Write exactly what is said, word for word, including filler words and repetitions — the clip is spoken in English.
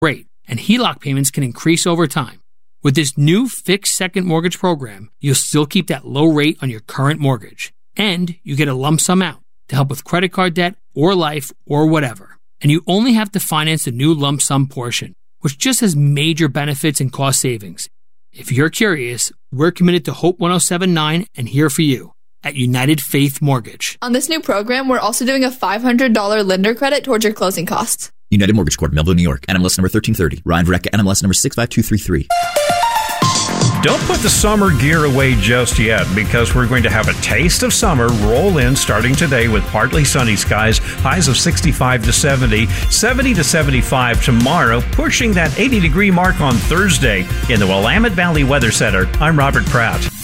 rate, and H E L O C payments can increase over time. With this new fixed second mortgage program, you'll still keep that low rate on your current mortgage, and you get a lump sum out to help with credit card debt or life or whatever. And you only have to finance the new lump sum portion, which just has major benefits and cost savings. If you're curious, we're committed to Hope ten seventy-nine and here for you at United Faith Mortgage. On this new program, we're also doing a five hundred dollars lender credit towards your closing costs. United Mortgage Corp, Melville, New York. N M L S number thirteen thirty. Ryan Varecka, N M L S number six five two three three. Don't put the summer gear away just yet, because we're going to have a taste of summer roll in starting today with partly sunny skies, highs of sixty-five to seventy, seventy to seventy-five tomorrow, pushing that eighty degree mark on Thursday. In the Willamette Valley Weather Center, I'm Robert Pratt.